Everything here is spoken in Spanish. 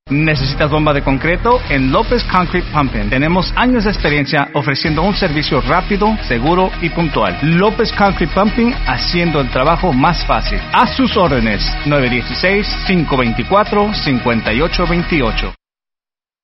¿Necesitas bomba de concreto? En López Concrete Pumping tenemos años de experiencia ofreciendo un servicio rápido, seguro y puntual. López Concrete Pumping, haciendo el trabajo más fácil. A sus órdenes, 916-524-5828.